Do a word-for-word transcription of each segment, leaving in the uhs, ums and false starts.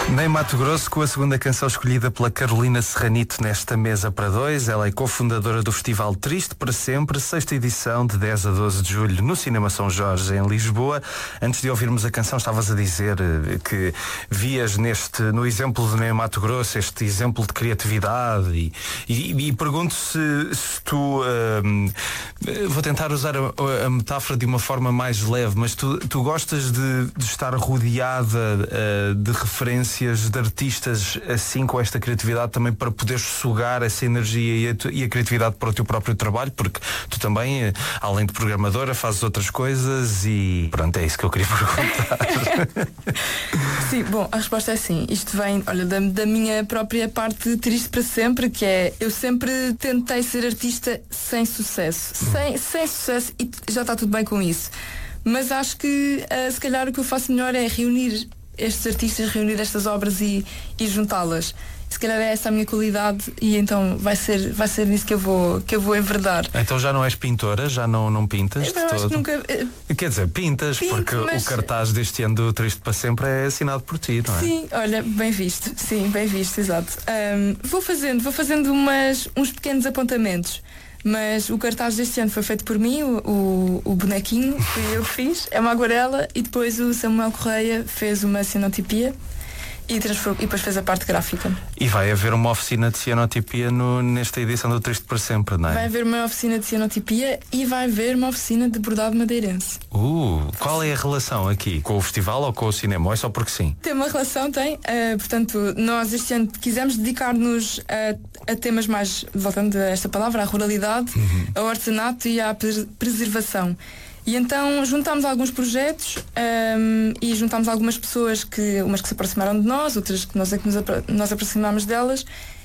Nem Mato Grosso, com a segunda canção escolhida pela Carolina Serranito nesta mesa para dois. Ela é cofundadora do Festival Triste para Sempre, sexta edição, de dez a doze de julho, no Cinema São Jorge, em Lisboa. Antes de ouvirmos a canção, estavas a dizer que vias neste, no exemplo de Nem Mato Grosso, este exemplo de criatividade e, e, e pergunto se, se tu, uh, vou tentar usar a, a metáfora de uma forma mais leve, mas tu, tu gostas de, de estar rodeada uh, de referências de artistas assim, com esta criatividade, também para poderes sugar essa energia e a, e a criatividade para o teu próprio trabalho, porque tu também, além de programadora, fazes outras coisas e pronto, é isso que eu queria perguntar. Sim, bom, a resposta é sim. Isto vem, olha, da, da minha própria parte Triste para Sempre, que é, eu sempre tentei ser artista sem sucesso, hum. sem, sem sucesso, e já está tudo bem com isso, mas acho que uh, se calhar o que eu faço melhor é reunir estes artistas, reunir estas obras e, e juntá-las. Se calhar é essa a minha qualidade e então vai ser, vai ser nisso que eu vou, que eu vou enverdar. Então já não és pintora? Já não, não pintas eu de acho todo? Que nunca, uh, Quer dizer, pintas, pinto, porque mas... o cartaz deste ano do Triste para Sempre é assinado por ti, não é? Sim, olha, bem visto. Sim, bem visto, exato. Um, vou fazendo, vou fazendo umas, uns pequenos apontamentos. Mas o cartaz deste ano foi feito por mim, o, o, o bonequinho, fui eu que fiz, é uma aguarela, e depois o Samuel Correia fez uma cenotipia e, transform... e depois fez a parte gráfica. E vai haver uma oficina de cianotipia no, nesta edição do Triste para Sempre, não é? Vai haver uma oficina de cianotipia e vai haver uma oficina de bordado madeirense. Uh, qual é a relação aqui? Com o festival ou com o cinema? Ou é só porque sim? Tem uma relação, tem. Uh, portanto, nós este ano quisemos dedicar-nos a, a temas mais, voltando a esta palavra, à ruralidade, uhum. ao artesanato e à preservação. E então juntámos alguns projetos um, e juntámos algumas pessoas, que, umas que se aproximaram de nós, outras que nós é que nos apro- nós aproximámos delas,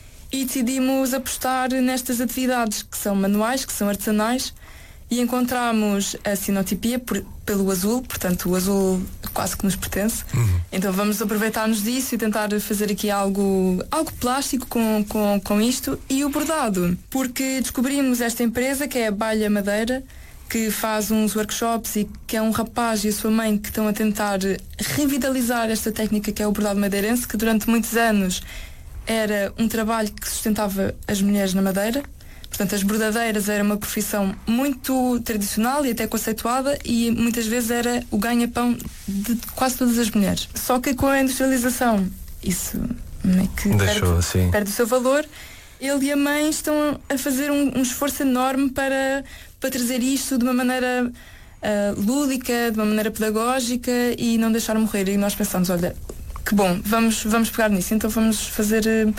e decidimos apostar nestas atividades que são manuais, que são artesanais, e encontramos a cinotipia por, pelo azul, portanto o azul quase que nos pertence. Uhum. Então vamos aproveitar-nos disso e tentar fazer aqui algo, algo plástico com, com, com isto, e o bordado, porque descobrimos esta empresa que é a Balha Madeira, que faz uns workshops e que é um rapaz e a sua mãe que estão a tentar revitalizar esta técnica que é o bordado madeirense, que durante muitos anos era um trabalho que sustentava as mulheres na Madeira. Portanto, as bordadeiras era uma profissão muito tradicional e até conceituada, e muitas vezes era o ganha-pão de quase todas as mulheres. Só que com a industrialização isso meio que Deixou, perde, assim. perde o seu valor. Ele e a mãe estão a fazer um, um esforço enorme para, para trazer isto de uma maneira uh, lúdica, de uma maneira pedagógica, e não deixar morrer. E nós pensamos, olha, que bom, vamos, vamos pegar nisso. Então vamos fazer uh,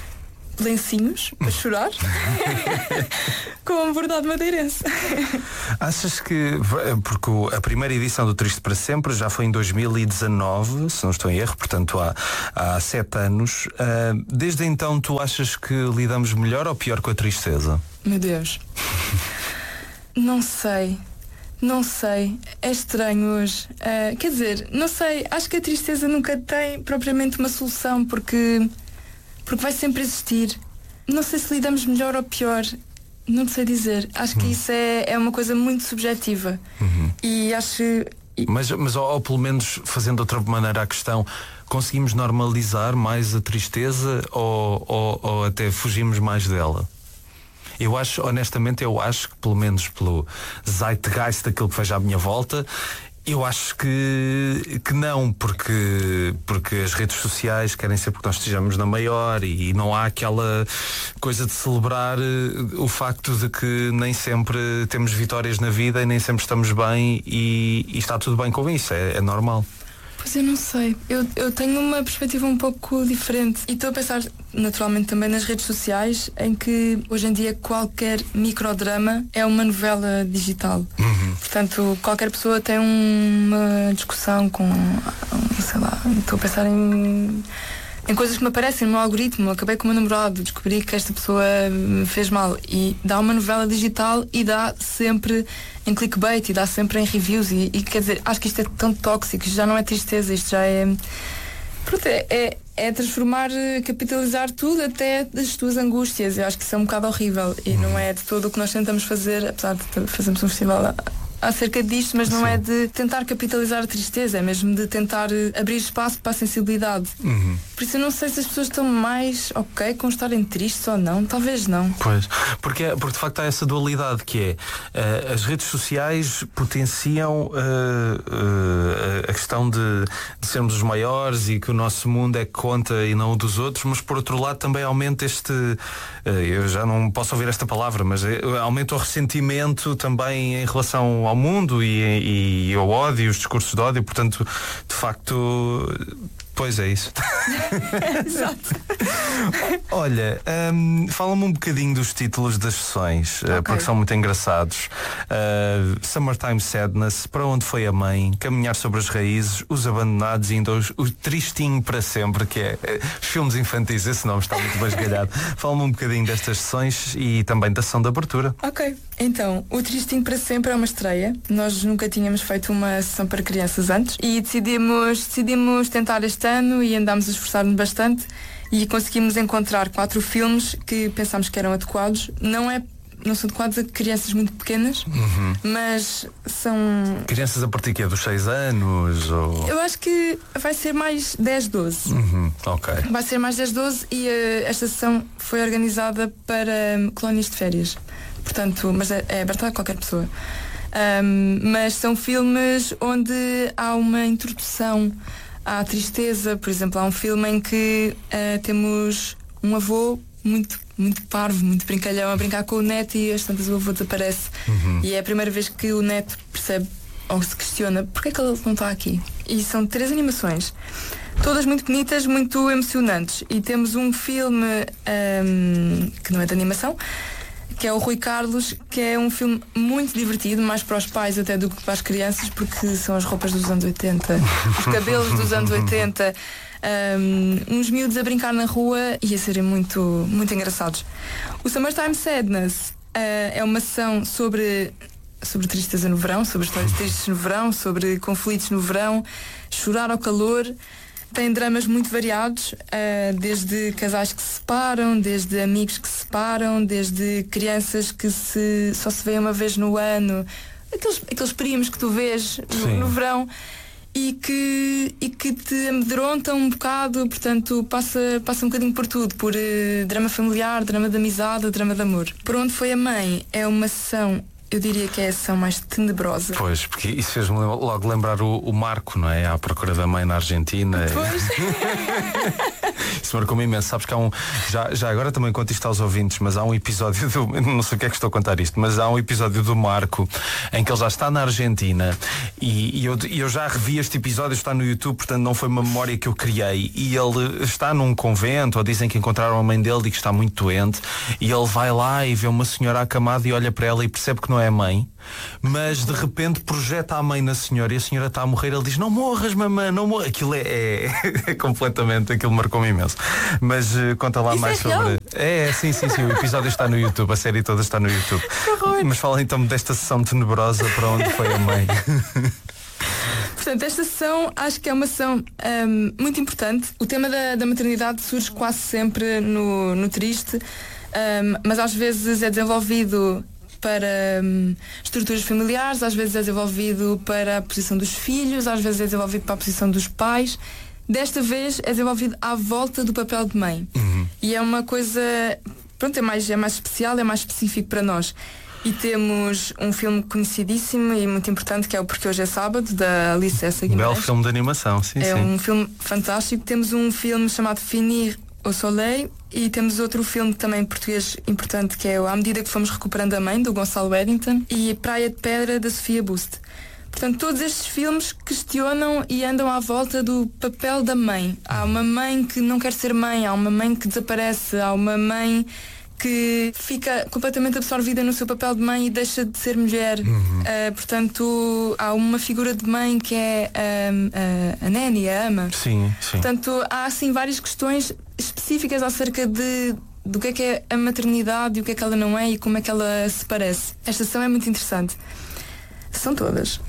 lencinhos para chorar com um bordado madeirense. Achas que, porque a primeira edição do Triste para Sempre já foi em dois mil e dezanove, se não estou em erro, portanto há, há sete anos, uh, desde então tu achas que lidamos melhor ou pior com a tristeza? Meu Deus. Não sei. Não sei. É estranho hoje. Uh, quer dizer, não sei. Acho que a tristeza nunca tem propriamente uma solução, porque, porque vai sempre existir. Não sei se lidamos melhor ou pior. Não sei dizer. Acho que hum. isso é, é uma coisa muito subjetiva. Uhum. E acho... Mas, mas ou, ou pelo menos, fazendo de outra maneira a questão, conseguimos normalizar mais a tristeza ou, ou, ou até fugimos mais dela? Eu acho, honestamente, eu acho que, pelo menos pelo zeitgeist daquilo que vejo à minha volta, eu acho que, que não, porque, porque as redes sociais querem sempre que nós estejamos na maior, e não há aquela coisa de celebrar o facto de que nem sempre temos vitórias na vida e nem sempre estamos bem, e, e está tudo bem com isso, é, é normal. Pois eu não sei, eu, eu tenho uma perspectiva um pouco diferente, e estou a pensar naturalmente também nas redes sociais, em que hoje em dia qualquer microdrama é uma novela digital. Uhum. Portanto, qualquer pessoa tem uma discussão com, sei lá, estou a pensar em em coisas que me aparecem no meu algoritmo. Acabei com o meu namorado, descobri que esta pessoa me fez mal, e dá uma novela digital e dá sempre em clickbait e dá sempre em reviews, e, e quer dizer, acho que isto é tão tóxico, isto já não é tristeza, isto já é pronto, é, é, é transformar, capitalizar tudo, até das tuas angústias. Eu acho que isso é um bocado horrível, e não é de todo o que nós tentamos fazer, apesar de fazermos um festival acerca disto, mas não Sim. é de tentar capitalizar a tristeza, é mesmo de tentar abrir espaço para a sensibilidade. Uhum. Por isso eu não sei se as pessoas estão mais ok com estarem tristes ou não, talvez não. Pois, porque, é- porque de facto há essa dualidade que é uh, as redes sociais potenciam uh, uh, a questão de, de sermos os maiores e que o nosso mundo é que conta e não o dos outros, mas por outro lado também aumenta este, uh, eu já não posso ouvir esta palavra, mas uh, aumenta o ressentimento também em relação ao mundo e, e ao ódio, os discursos de ódio, portanto, de facto, pois é isso. Exato. Olha, hum, fala-me um bocadinho dos títulos das sessões, uh, Ok. porque são muito engraçados. Uh, Summertime Sadness, Para Onde Foi a Mãe, Caminhar Sobre as Raízes, Os Abandonados e ainda os, o Tristinho para Sempre, que é uh, filmes infantis, esse nome está muito basgalhado. Fala-me um bocadinho destas sessões e também da sessão de abertura. Ok, então, o Tristinho para Sempre é uma estreia. Nós nunca tínhamos feito uma sessão para crianças antes e decidimos, decidimos tentar este ano e andámos a esforçar-nos bastante e conseguimos encontrar quatro filmes que pensámos que eram adequados. Não é, não são adequados a crianças muito pequenas, Uhum. mas são... Crianças a partir quê? Dos seis anos? Ou... Eu acho que vai ser mais dez, doze. Uhum, ok. Vai ser mais dez, doze e uh, esta sessão foi organizada para um, colónias de férias. Portanto, mas é, é aberta a qualquer pessoa. Um, mas são filmes onde há uma introdução à tristeza. Por exemplo, há um filme em que uh, temos um avô muito, muito parvo, muito brincalhão a brincar com o neto e às tantas o avô desaparece. Uhum. E é a primeira vez que o neto percebe ou se questiona porque é que ele não está aqui. E são três animações, todas muito bonitas, muito emocionantes. E temos um filme um, que não é de animação, que é o Rui Carlos, que é um filme muito divertido, mais para os pais até do que para as crianças, porque são as roupas dos anos oitenta, os cabelos dos anos oitenta, um, uns miúdos a brincar na rua e a serem muito, muito engraçados. O Summertime Sadness uh, é uma sessão sobre, sobre tristeza no verão, sobre histórias tristes no verão, sobre conflitos no verão, chorar ao calor. Tem dramas muito variados, uh, desde casais que se separam, desde amigos que se separam, desde crianças que se, só se veem uma vez no ano, aqueles, aqueles primos que tu vês no, no verão e que, e que te amedrontam um bocado, portanto passa, passa um bocadinho por tudo, por uh, drama familiar, drama de amizade, drama de amor. Por Onde Foi a Mãe é uma sessão, eu diria que é a sessão mais tenebrosa. Pois, porque isso fez-me logo lembrar o, o Marco, não é? À procura da mãe na Argentina. Pois. Isso marcou-me imenso. Sabes que há um. Já, já agora também conto isto aos ouvintes, mas há um episódio do. Não sei o que é que estou a contar isto, mas há um episódio do Marco em que ele já está na Argentina e, e eu, e eu já revi este episódio, está no YouTube, portanto não foi uma memória que eu criei. E ele está num convento, ou dizem que encontraram a mãe dele e que está muito doente, e ele vai lá e vê uma senhora acamada e olha para ela e percebe que não é a mãe, mas de repente projeta a mãe na senhora e a senhora está a morrer. Ele diz: não morras, mamãe, não morras. Aquilo é, é, é completamente, aquilo marcou-me imenso. Mas uh, conta lá Isso mais é sobre. real? É, sim, sim, sim. O episódio está no YouTube, a série toda está no YouTube. Mas fala então desta sessão tenebrosa Para Onde Foi a Mãe. Portanto, esta sessão acho que é uma sessão um, muito importante. O tema da, da maternidade surge quase sempre no, no triste, um, mas às vezes é desenvolvido para hum, estruturas familiares, às vezes é desenvolvido para a posição dos filhos, às vezes é desenvolvido para a posição dos pais. Desta vez é desenvolvido à volta do papel de mãe. Uhum. E é uma coisa, pronto, é mais, é mais especial, é mais específico para nós. E temos um filme conhecidíssimo e muito importante, que é o Porque Hoje é Sábado, da Alice Essa Guimarães. Belo filme de animação, sim, é sim. um filme fantástico. Temos um filme chamado Finir au Soleil e temos outro filme também português importante, que é o À Medida que Fomos Recuperando a Mãe, do Gonçalo Eddington, e Praia de Pedra, da Sofia Buste. Portanto, todos estes filmes questionam e andam à volta do papel da mãe. Há uma mãe que não quer ser mãe, há uma mãe que desaparece, há uma mãe que fica completamente absorvida no seu papel de mãe e deixa de ser mulher. Uhum. Uh, portanto, há uma figura de mãe que é um, a, a Nanny, a ama. Sim, sim. Portanto, há assim várias questões específicas acerca de do que é que é a maternidade e o que é que ela não é e como é que ela se parece. Esta sessão é muito interessante. São todas.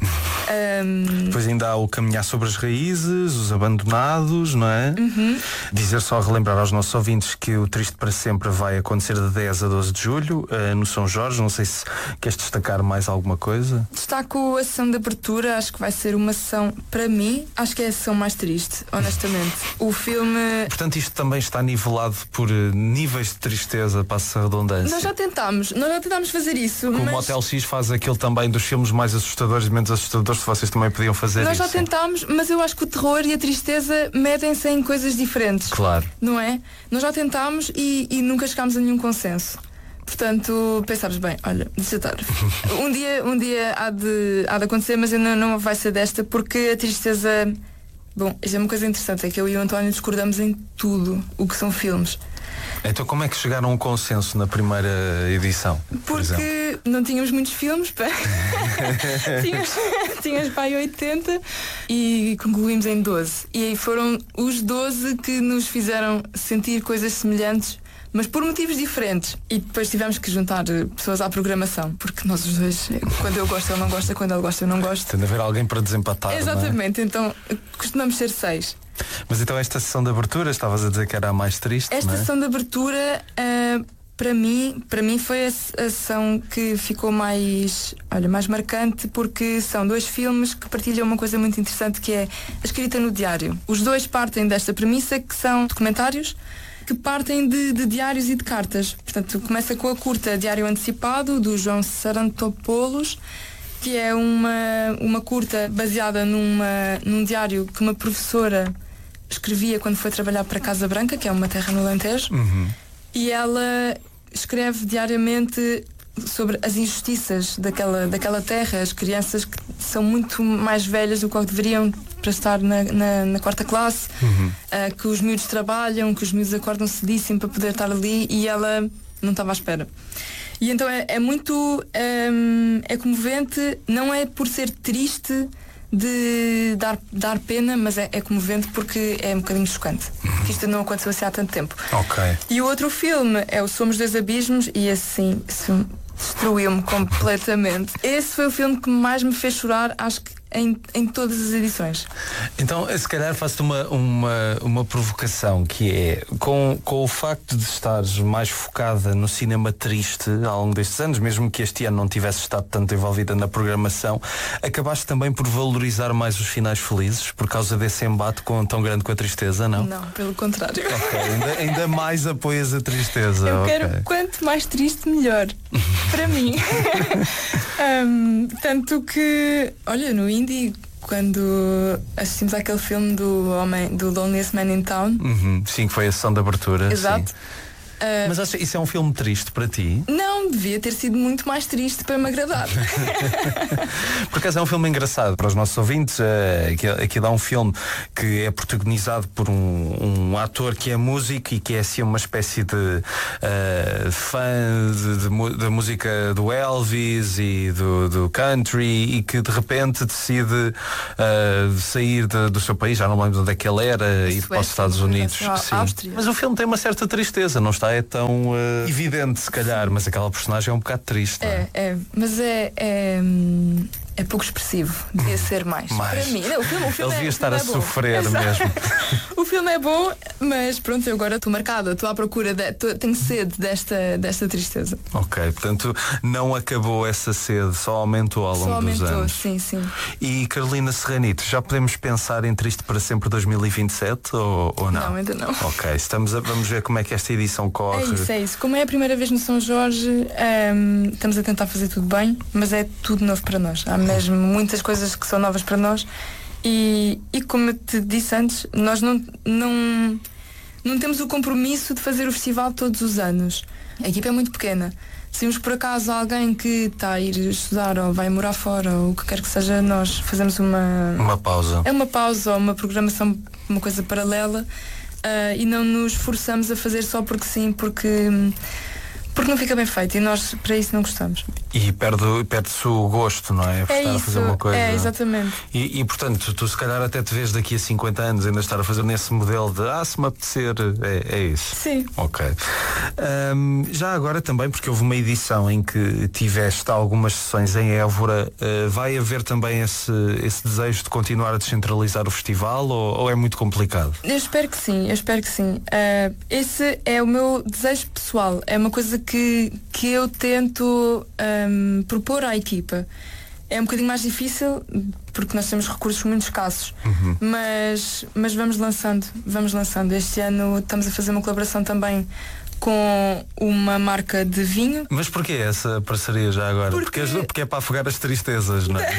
Um... Depois ainda há o Caminhar sobre as Raízes, Os Abandonados, não é? Uhum. Dizer só, relembrar aos nossos ouvintes que o Triste para Sempre vai acontecer de dez a doze de julho, uh, no São Jorge. Não sei se queres destacar mais alguma coisa. Destaco a sessão de abertura, acho que vai ser uma sessão, para mim, acho que é a sessão mais triste, honestamente. O filme... Portanto, isto também está nivelado por uh, níveis de tristeza, passa a redundância. Nós já tentámos, nós já tentámos fazer isso. Como mas... o Hotel X faz aquele também dos filmes mais assustadores e menos assustadores, se vocês também podiam fazer nós isso. Nós já tentámos, mas eu acho que o terror e a tristeza medem-se em coisas diferentes. Claro. Não é? Nós já tentámos e, e nunca chegámos a nenhum consenso. Portanto, pensámos bem, olha, deixa estar. Um dia, um dia há de, há de acontecer, mas ainda não vai ser desta, porque a tristeza... Bom, isto é uma coisa interessante, é que eu e o António discordamos em tudo o que são filmes. Então como é que chegaram a um consenso na primeira edição? Porque por não tínhamos muitos filmes, pá. tínhamos, tínhamos pá, oitenta e concluímos em doze. E aí foram os doze que nos fizeram sentir coisas semelhantes, mas por motivos diferentes. E depois tivemos que juntar pessoas à programação, porque nós os dois, quando eu gosto ele não gosta, quando ele gosta eu não gosto. Tem de haver alguém para desempatar. Exatamente, não é? Então costumamos ser seis. Mas então esta sessão de abertura, estavas a dizer que era a mais triste, Esta não é? sessão de abertura, uh, para mim, para mim foi a, a sessão que ficou mais, olha, mais marcante, porque são dois filmes que partilham uma coisa muito interessante, que é a escrita no diário. Os dois partem desta premissa, que são documentários que partem de, de diários e de cartas. Portanto, começa com a curta Diário Antecipado, do João Sarantopoulos, que é uma, uma curta baseada numa, num diário que uma professora escrevia quando foi trabalhar para Casa Branca, que é uma terra no Alentejo. Uhum. E ela escreve diariamente sobre as injustiças daquela, daquela terra, as crianças que são muito mais velhas do que deveriam para estar na, na, na quarta classe, uhum. uh, que os miúdos trabalham, que os miúdos acordam cedíssimo para poder estar ali, e ela não estava à espera. E então é, é muito um, é comovente, não é por ser triste de dar, dar pena, mas é, é comovente porque é um bocadinho chocante. Uhum. Que isto não aconteceu assim há tanto tempo. Ok. E o outro filme é o Somos Dois Abismos, e assim, isso destruiu-me completamente. Esse foi o filme que mais me fez chorar, acho que Em, em todas as edições. Então, se calhar faço-te uma, uma, uma provocação, que é com, com o facto de estares mais focada no cinema triste ao longo destes anos, mesmo que este ano não tivesse estado tanto envolvida na programação, acabaste também por valorizar mais os finais felizes por causa desse embate com, tão grande com a tristeza, não? Não, pelo contrário. Ok, ainda, ainda mais apoias a tristeza. Eu okay. quero quanto mais triste, melhor. Para mim. um, tanto que, olha, no Indie, quando assistimos àquele filme do homem, do Loneliest Man in Town. Uhum, sim, que foi a sessão de abertura. Exato. Uh, Mas acha, isso é um filme triste para ti? Não, devia ter sido muito mais triste para me agradar. Por acaso é um filme engraçado para os nossos ouvintes. Uh, aqui, aqui dá um filme que é protagonizado por um, um ator que é músico e que é assim uma espécie de uh, fã de, de, da música do Elvis e do, do country, e que de repente decide uh, sair de, do seu país, já não lembro onde é que ele era, e ir para os Estados Unidos. Sim. Áustria. Mas o filme tem uma certa tristeza, não está? É tão uh, evidente, se calhar, mas aquela personagem é um bocado triste. É, não é? é, mas é, é, é pouco expressivo. Devia ser mais. mais. Para mim, não, o filme, o filme ele devia é, estar a é sofrer Exato. mesmo. O filme é bom, mas pronto, eu agora estou marcada, estou à procura, de, tô, tenho sede desta, desta tristeza. Ok, portanto, não acabou essa sede, só aumentou ao longo só aumentou, dos anos. Sim, sim. E Carolina Serranito, já podemos pensar em Triste para Sempre dois mil e vinte e sete ou, ou não? Não, ainda não. Ok, estamos a, vamos ver como é que esta edição corre. É isso, é isso. Como é a primeira vez no São Jorge, um, estamos a tentar fazer tudo bem, mas é tudo novo para nós. Há mesmo muitas coisas que são novas para nós. E, e como eu te disse antes, nós não, não, não temos o compromisso de fazer o festival todos os anos. A equipa é muito pequena. Se vimos por acaso alguém que está a ir estudar ou vai morar fora ou o que quer que seja, nós fazemos uma... Uma pausa. É uma pausa ou uma programação, uma coisa paralela, uh, e não nos forçamos a fazer só porque sim, porque... porque não fica bem feito e nós para isso não gostamos. E perde, perde-se o gosto, não é? Por É estar isso, a fazer uma coisa. é exatamente. E, e portanto, tu, tu se calhar até te vês daqui a cinquenta anos ainda estar a fazer nesse modelo de ah, se me apetecer, é, é isso. Sim. Ok. Um, já agora também, porque houve uma edição em que tiveste algumas sessões em Évora, uh, vai haver também esse, esse desejo de continuar a descentralizar o festival ou, ou é muito complicado? Eu espero que sim, eu espero que sim. Uh, esse é o meu desejo pessoal, é uma coisa que, que eu tento um, propor à equipa. É um bocadinho mais difícil porque nós temos recursos muito escassos, uhum. mas, mas vamos lançando, vamos lançando. Este ano estamos a fazer uma colaboração também com uma marca de vinho. Mas porquê essa parceria já agora? Porque, porque, é, porque é para afogar as tristezas, não é?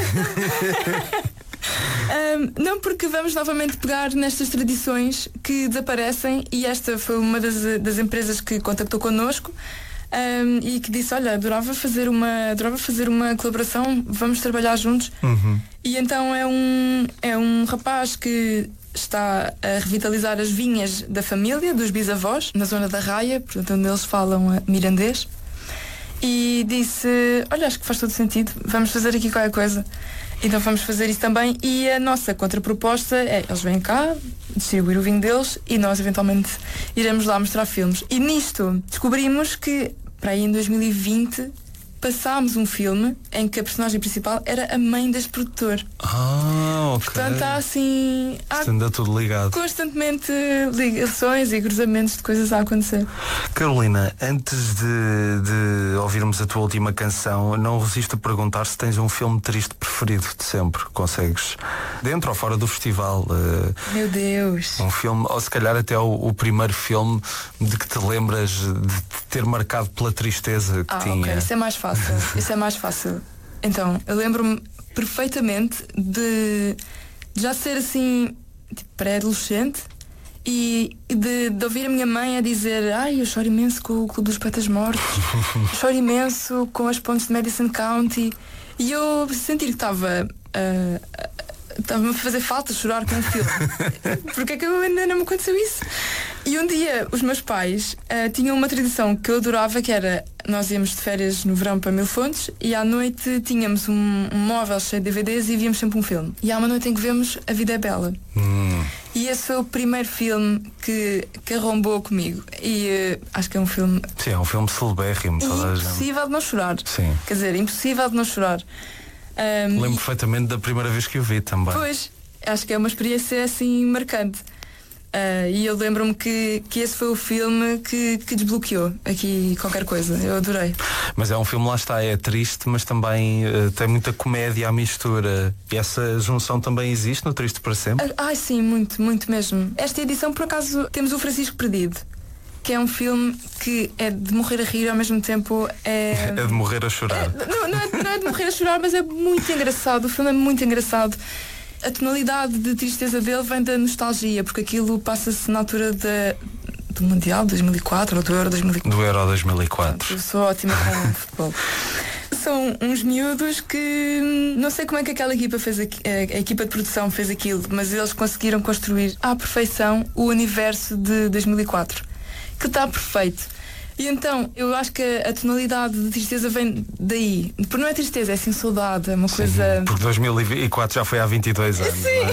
um, não, porque vamos novamente pegar nestas tradições que desaparecem e esta foi uma das, das empresas que contactou connosco. Um, e que disse, olha, adorava fazer uma adorava fazer uma colaboração, vamos trabalhar juntos. Uhum. E então é um é um rapaz que está a revitalizar as vinhas da família, dos bisavós, na zona da Raia, portanto onde eles falam mirandês, e disse, olha, acho que faz todo sentido, vamos fazer aqui qualquer coisa. Então vamos fazer isso também. E a nossa contraproposta é, eles vêm cá distribuir o vinho deles e nós eventualmente iremos lá mostrar filmes. E nisto descobrimos que para aí em dois mil e vinte passámos um filme em que a personagem principal era a mãe deste produtor. Ah, ok. Portanto há assim há anda tudo ligado. Constantemente ligações e cruzamentos de coisas a acontecer. Carolina, antes de, de ouvirmos a tua última canção, não resisto a perguntar se tens um filme triste preferido de sempre. Consegues? Dentro ou fora do festival? Uh, Meu Deus. Um filme, ou se calhar até o, o primeiro filme de que te lembras de ter marcado pela tristeza que ah, tinha. Ok, isso é mais fácil. Isso é mais fácil. Então, eu lembro-me perfeitamente de, de já ser assim, tipo, pré-adolescente e de, de ouvir a minha mãe a dizer, ai, eu choro imenso com o Clube dos Poetas Mortos, choro imenso com as pontes de Madison County, e eu sentir que estava uh, estava-me a fazer falta chorar com um filme. Porque é que ainda não me aconteceu isso? E um dia os meus pais uh, tinham uma tradição que eu adorava, que era, nós íamos de férias no verão para Mil Fontes e à noite tínhamos um, um móvel cheio de D V Ds e víamos sempre um filme. E há uma noite em que vemos A Vida é Bela. Hum. E esse foi o primeiro filme que, que arrombou comigo. E uh, acho que é um filme... Sim, é um filme celebérrimo. Impossível de não chorar. Sim. Quer dizer, impossível de não chorar. Um, Lembro e, perfeitamente da primeira vez que o vi também. Pois, acho que é uma experiência assim marcante. Uh, e eu lembro-me que, que esse foi o filme que, que desbloqueou aqui qualquer coisa. Eu adorei. Mas é um filme, lá está, é triste, mas também uh, tem muita comédia à mistura. E essa junção também existe no Triste para Sempre? Ah, sim, muito, muito mesmo. Esta edição, por acaso, temos o Francisco Perdido, que é um filme que é de morrer a rir, ao mesmo tempo é... É de morrer a chorar. É, não, não, é, não é de morrer a chorar, mas é muito engraçado. O filme é muito engraçado. A tonalidade de tristeza dele vem da nostalgia, porque aquilo passa-se na altura da, do Mundial dois mil e quatro ou do Euro dois mil e quatro. Do Euro dois mil e quatro. Eu sou ótima com futebol. São uns miúdos que não sei como é que aquela equipa fez aqui, a, a equipa de produção fez aquilo, mas eles conseguiram construir à perfeição o universo de dois mil e quatro, que está perfeito. E então, eu acho que a, a tonalidade de tristeza vem daí. Porque não é tristeza, é assim saudade, é uma Sim, coisa... Porque dois mil e quatro já foi há vinte e dois anos. Sim. Não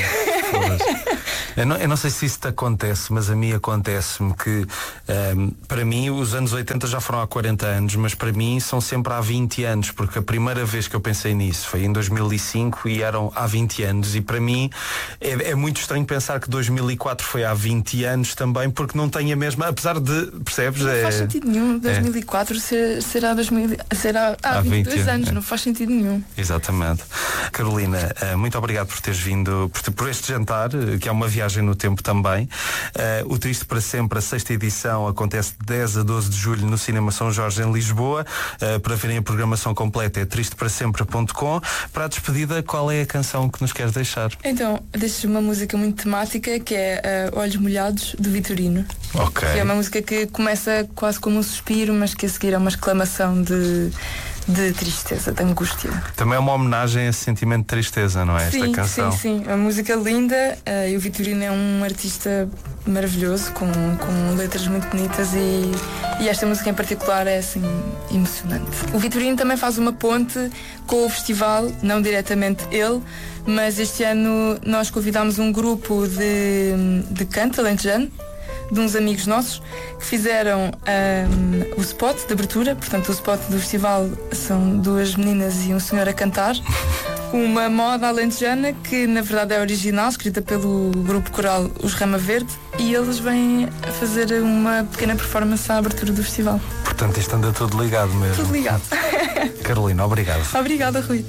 é? eu, não, eu não sei se isso te acontece, mas a mim acontece-me que um, para mim os anos oitenta já foram há quarenta anos, mas para mim são sempre há vinte anos, porque a primeira vez que eu pensei nisso foi em dois mil e cinco e eram há vinte anos, e para mim é, é muito estranho pensar que dois mil e quatro foi há vinte anos também, porque não tem a mesma, apesar de, percebes? Não é, faz sentido nenhum, dois mil e quatro é. ser, será, dois mil, será há, há vinte e dois anos, é. Não faz sentido nenhum. Exatamente. Carolina, muito obrigado por teres vindo, por, por este jantar, que é uma viagem no tempo também. Uh, o Triste para Sempre, a sexta edição, acontece de dez a doze de julho no Cinema São Jorge, em Lisboa. Uh, para verem a programação completa é triste para sempre ponto com. Para a despedida, qual é a canção que nos queres deixar? Então, deixo uma música muito temática, que é uh, Olhos Molhados, do Vitorino. Ok. Que é uma música que começa quase como um suspiro, mas que a seguir é uma exclamação de, de tristeza, de angústia. Também é uma homenagem a esse sentimento de tristeza, não é? Sim, esta canção. Sim, sim. A música é linda uh, e o Vitorino é um artista maravilhoso, com, com letras muito bonitas e, e esta música em particular é assim emocionante. O Vitorino também faz uma ponte com o festival, não diretamente ele, mas este ano nós convidámos um grupo de, de canto alentejano, de uns amigos nossos, que fizeram um, o spot de abertura. Portanto, o spot do festival são duas meninas e um senhor a cantar uma moda alentejana que na verdade é original, escrita pelo grupo coral Os Rama Verde, e eles vêm a fazer uma pequena performance à abertura do festival. Portanto, isto anda tudo ligado mesmo. Tudo ligado. Carolina, obrigado. Obrigada, Rui.